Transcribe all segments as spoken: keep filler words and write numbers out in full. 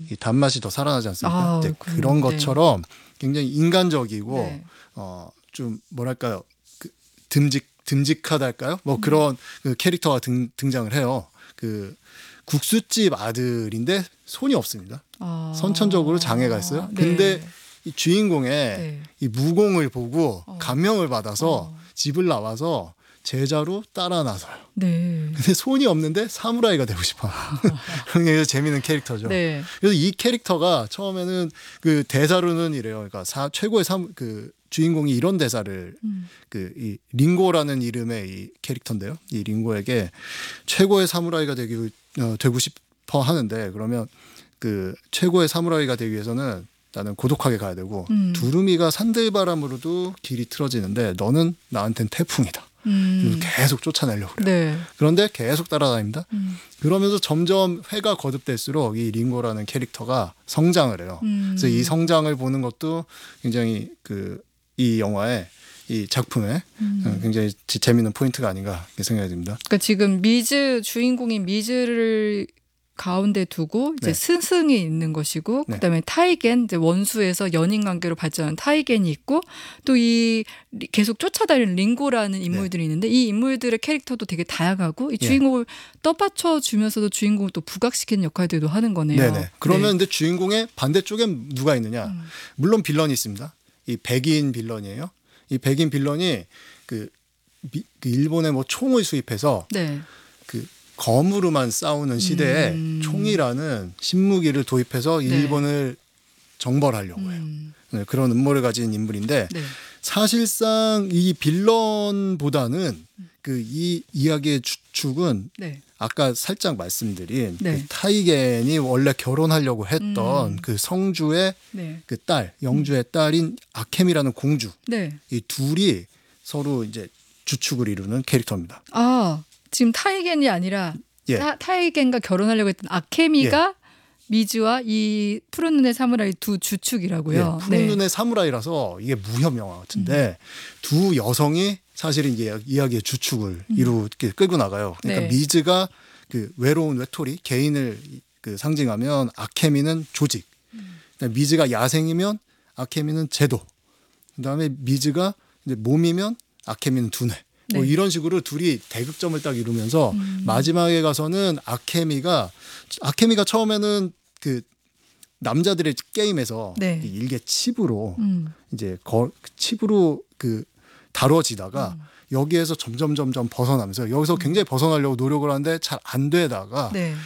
이 단맛이 더 살아나지 않습니까? 아, 이제 그럼, 그런 네. 것처럼 굉장히 인간적이고 네. 어, 좀 뭐랄까요, 그 듬직 듬직하달까요? 뭐 그런 그 캐릭터가 등, 등장을 해요. 그 국수집 아들인데 손이 없습니다. 아. 선천적으로 장애가 있어요. 네. 근데 이 주인공의 네. 이 무공을 보고 어. 감명을 받아서 어. 집을 나와서 제자로 따라 나서요. 네. 근데 손이 없는데 사무라이가 되고 싶어. 그게 재밌는 캐릭터죠. 네. 그래서 이 캐릭터가 처음에는 그 대사로는 이래요. 그러니까 사, 최고의 사무, 그 주인공이 이런 대사를 음. 그 이 링고라는 이름의 이 캐릭터인데요. 이 링고에게 최고의 사무라이가 되기 어, 되고 싶어 하는데, 그러면 그 최고의 사무라이가 되기 위해서는 나는 고독하게 가야 되고 음. 두루미가 산들바람으로도 길이 틀어지는데 너는 나한텐 태풍이다. 음. 계속 쫓아내려고 그래요. 네. 그런데 계속 따라다닙니다. 음. 그러면서 점점 회가 거듭될수록 이 링고라는 캐릭터가 성장을 해요. 음. 그래서 이 성장을 보는 것도 굉장히 그 이 영화의 이 작품에 음. 굉장히 재미있는 포인트가 아닌가 생각이 듭니다. 그러니까 지금 미즈 주인공인 미즈를 가운데 두고 이제 네. 스승이 있는 것이고, 네. 그다음에 타이겐, 이제 원수에서 연인 관계로 발전한 타이겐이 있고, 또 이 계속 쫓아다니는 링고라는 인물들이 있는데, 이 인물들의 캐릭터도 되게 다양하고 이 주인공을 떠받쳐 주면서도 주인공을 또 부각시키는 역할들도 하는 거네요. 네네. 그러면 네. 근데 주인공의 반대쪽엔 누가 있느냐? 음. 물론 빌런이 있습니다. 이 백인 빌런이에요. 이 백인 빌런이 그, 미, 그 일본에 뭐 총을 수입해서 네. 그 검으로만 싸우는 시대에 음. 총이라는 신무기를 도입해서 네. 일본을 정벌하려고 해요. 음. 네, 그런 음모를 가진 인물인데 네. 사실상 이 빌런보다는 그 이 이야기의 주축은 네. 아까 살짝 말씀드린 네. 그 타이겐이 원래 결혼하려고 했던 음. 그 성주의 네. 그 딸, 영주의 딸인 아케미라는 공주, 네. 이 둘이 서로 이제 주축을 이루는 캐릭터입니다. 아, 지금 타이겐이 아니라 예. 타, 타이겐과 결혼하려고 했던 아케미가 미즈와 이 푸른 눈의 사무라이 두 주축이라고요. 예, 푸른 눈의 사무라이라서 이게 무협 영화 같은데 음. 두 여성이 사실은 이게 이야기의 주축을 음. 이렇게 끌고 나가요. 그러니까 네. 미즈가 그 외로운 외톨이 개인을 그 상징하면 아케미는 조직, 음. 미즈가 야생이면 아케미는 제도, 그다음에 미즈가 이제 몸이면 아케미는 두뇌. 뭐 네. 이런 식으로 둘이 대극점을 딱 이루면서 음. 마지막에 가서는 아케미가 아케미가 처음에는 그 남자들의 게임에서 네. 이 일개 칩으로 음. 이제 거, 칩으로 그 다뤄지다가 음. 여기에서 점점 점점 벗어나면서 여기서 굉장히 벗어나려고 노력을 하는데 잘 안 되다가 네.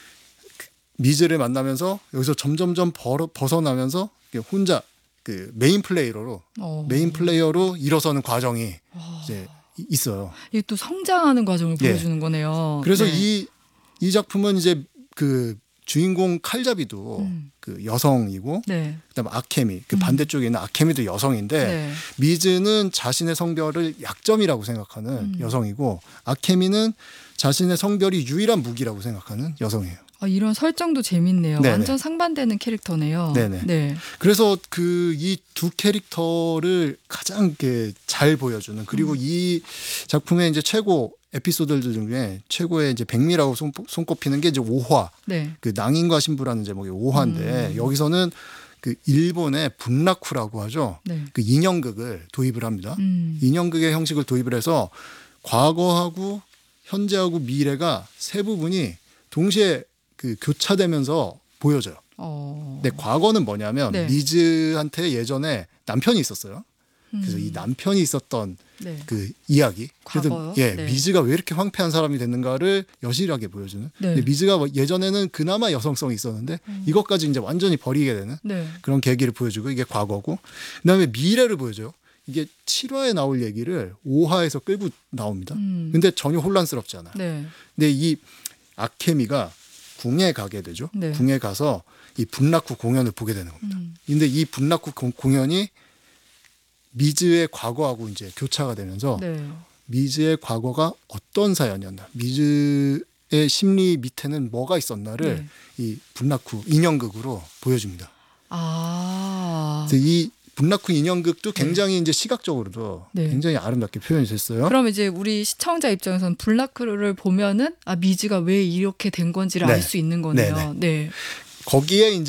미즈를 만나면서 여기서 점점점 벌어, 벗어나면서 혼자 그 메인 플레이어로 어. 메인 플레이어로 일어서는 과정이 어. 이제 있어요. 이게 또 성장하는 과정을 예. 보여주는 거네요. 그래서 네. 이, 이 작품은 이제 그 주인공 칼잡이도 음. 그 여성이고 네. 그다음에 아케미 그 음. 반대쪽에 있는 아케미도 여성인데 네. 미즈는 자신의 성별을 약점이라고 생각하는 음. 여성이고 아케미는 자신의 성별이 유일한 무기라고 생각하는 여성이에요. 아, 이런 설정도 재밌네요. 네네. 완전 상반되는 캐릭터네요. 네네. 네. 그래서 그 이 두 캐릭터를 가장 이렇게 잘 보여주는, 그리고 음. 이 작품의 이제 최고 에피소드들 중에 최고의 이제 백미라고 손, 손꼽히는 게 이제 오 화. 네. 그 낭인과 신부라는 제목의 오 화인데 음. 여기서는 그 일본의 분라쿠라고 하죠. 네. 그 인형극을 도입을 합니다. 음. 인형극의 형식을 도입을 해서 과거하고 현재하고 미래가 세 부분이 동시에 그 교차되면서 보여져요. 어. 근데 과거는 뭐냐면 네. 미즈한테 예전에 남편이 있었어요. 그래서 음. 이 남편이 있었던 네. 그 이야기. 그래서 과거요? 예, 네. 미즈가 왜 이렇게 황폐한 사람이 됐는가를 여실하게 보여주는. 네. 근데 미즈가 뭐 예전에는 그나마 여성성이 있었는데 음. 이것까지 이제 완전히 버리게 되는 네. 그런 계기를 보여주고, 이게 과거고, 그다음에 미래를 보여줘요. 이게 칠 화에 나올 얘기를 오 화에서 끌고 나옵니다. 음. 근데 전혀 혼란스럽지 않아요. 네. 근데 이 아케미가 궁에 가게 되죠. 네. 궁에 가서 이 분라쿠 공연을 보게 되는 겁니다. 음. 근데 이 분라쿠 공- 공연이 미즈의 과거하고 이제 교차가 되면서 네. 미즈의 과거가 어떤 사연이었나, 미즈의 심리 밑에는 뭐가 있었나를 네. 이 분라쿠 인형극으로 보여줍니다. 아. 그래서 이 분라쿠 인형극도 굉장히 이제 시각적으로도 네. 굉장히 아름답게 표현이 됐어요. 그럼 이제 우리 시청자 입장에서는 블라크를 보면은 아 미즈가 왜 이렇게 된 건지를 네. 알 수 있는 거네요. 네네. 네. 거기에 이제